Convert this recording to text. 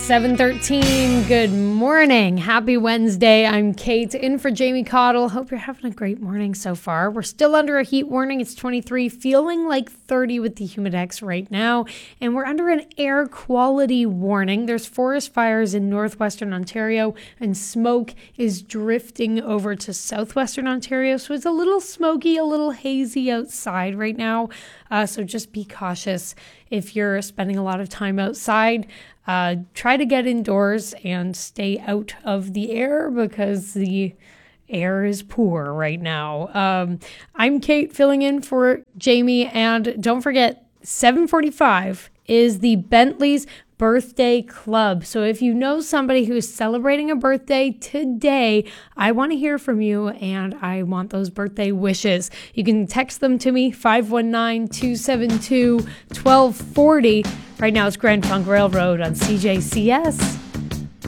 7:13. Good morning. Happy Wednesday. I'm Kate, in for Jamie Cottle. Hope you're having a great morning so far. We're still under a heat warning. It's 23, feeling like 30 with the Humidex right now. And we're under an air quality warning. There's forest fires in northwestern Ontario, and smoke is drifting over to southwestern Ontario. So it's a little smoky, a little hazy outside right now. So just be cautious if you're spending a lot of time outside. Try to get indoors and stay out of the air because the air is poor right now. I'm Kate, filling in for Jamie, and don't forget, 7:45 is the Bentley's Birthday Club. So if you know somebody who's celebrating a birthday today, I want to hear from you and I want those birthday wishes. You can text them to me, 519-272-1240. Right now it's Grand Trunk Railroad on CJCS.